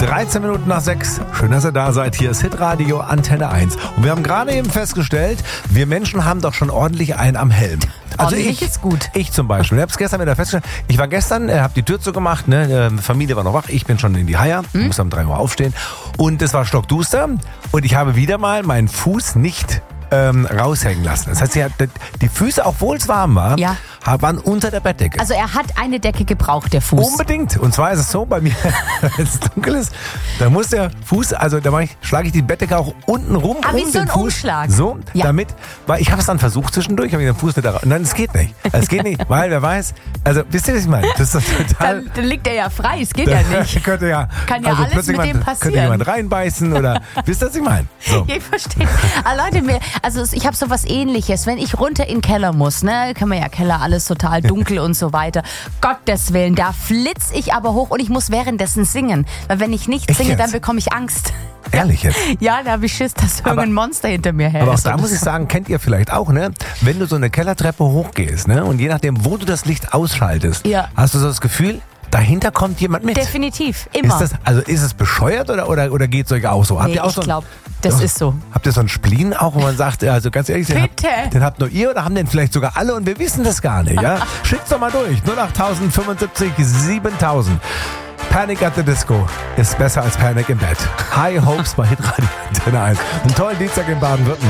13 Minuten nach 6. Schön, dass ihr da seid. Hier ist Hitradio Antenne 1. Und wir haben gerade eben festgestellt, wir Menschen haben doch schon ordentlich einen am Helm. Also ordentlich ist gut. Ich zum Beispiel. Ich habe es gestern wieder festgestellt. Ich war gestern, habe die Tür zugemacht, ne, Familie war noch wach, ich bin schon in die Haie, muss um 3 Uhr aufstehen. Und es war stockduster und ich habe wieder mal meinen Fuß nicht raushängen lassen. Das heißt, die Füße, obwohl es warm war, waren unter der Bettdecke. Also er hat eine Decke gebraucht, der Fuß. Unbedingt. Und zwar ist es so, bei mir, wenn es dunkel ist, da muss der Fuß, also da schlage ich die Bettdecke auch unten rum. Wie so ein Umschlag. So, damit, weil ich habe es dann versucht zwischendurch, habe ich den Fuß nicht da raus. Nein, es geht nicht. Es geht nicht, weil wer weiß, also wisst ihr, was ich meine? Das ist total. Dann liegt er ja frei, es geht ja nicht. Kann ja alles plötzlich mit dem passieren. Könnte jemand reinbeißen oder, wisst ihr, was ich meine? So. Ich verstehe. Leute, ich habe sowas Ähnliches. Wenn ich runter in den Keller muss, ne, kann man ja Keller, alles total dunkel und so weiter. Gottes Willen, da flitz ich aber hoch und ich muss währenddessen singen. Weil wenn ich nicht singe, dann bekomme ich Angst. Ehrlich jetzt? Ja, da habe ich Schiss, dass irgendein Monster hinter mir her ist. Aber auch da muss ich sagen, kennt ihr vielleicht auch, ne? Wenn du so eine Kellertreppe hochgehst, ne? Und je nachdem, wo du das Licht ausschaltest, hast du so das Gefühl, dahinter kommt jemand mit. Definitiv, immer. Ist es bescheuert oder geht es euch auch so? Nee, ich glaube, das ist so. Habt ihr so einen Spleen auch, wo man sagt, also ganz ehrlich, den habt nur ihr oder haben den vielleicht sogar alle und wir wissen das gar nicht, ja? Schickt's doch mal durch. 08000 75 7000. Panic at the Disco ist besser als Panic im Bett. High Hopes bei Hitradio Antenne 1. Einen tollen Dienstag in Baden-Württemberg.